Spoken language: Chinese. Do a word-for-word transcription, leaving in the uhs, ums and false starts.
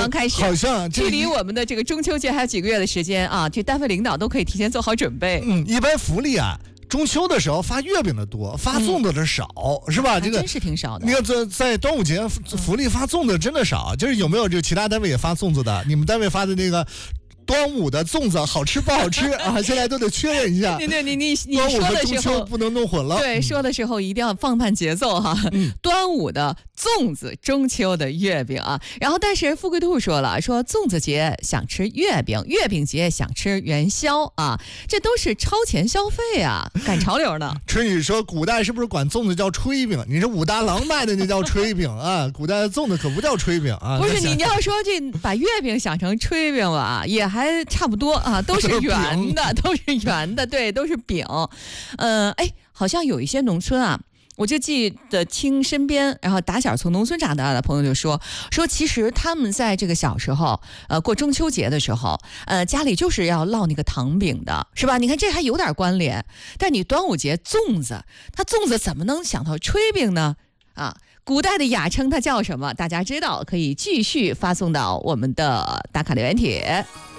刚开始， 好像距离我们的这个中秋节还有几个月的时间啊，这单位领导都可以提前做好准备。 嗯，一般福利啊。中秋的时候发月饼的多，发粽子的少，嗯、是吧？这个真是挺少的。 你看在在端午节福利发粽子真的少，就是有没有就其他单位也发粽子的？你们单位发的那个端午的粽子好吃不好吃啊？现在都得确认一下。 对对，你你你端午和说的时候中秋不能弄混了。 对，说的时候一定要放慢节奏哈。嗯、端午的粽子，中秋的月饼啊。然后，但是富贵兔说了，说粽子节想吃月饼，月饼节想吃元宵啊，这都是超前消费啊，赶潮流呢。 春雨说，古代是不是管粽子叫炊饼？你这武大郎卖的那叫炊饼啊，古代的粽子可不叫炊饼啊。 不是你，你要说这把月饼想成炊饼吧，也还差不多啊，都是圆的，都是圆的，对，都是饼。呃，哎，好像有一些农村啊。我就记得听身边，然后打小从农村长大的朋友就说说，其实他们在这个小时候，呃，过中秋节的时候，呃，家里就是要烙那个糖饼的，是吧？你看这还有点关联。但你端午节粽子，它粽子怎么能想到炊饼呢？啊，古代的雅称它叫什么？大家知道可以继续发送到我们的打卡留言帖。